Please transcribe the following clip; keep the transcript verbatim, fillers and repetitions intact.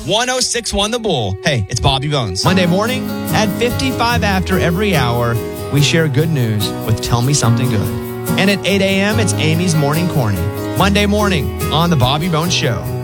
one oh six point one The Bull. Hey, it's Bobby Bones. Monday morning at fifty-five after every hour, we share good news with Tell Me Something Good. And at eight a.m., it's Amy's Morning Corny. Monday morning on The Bobby Bones Show.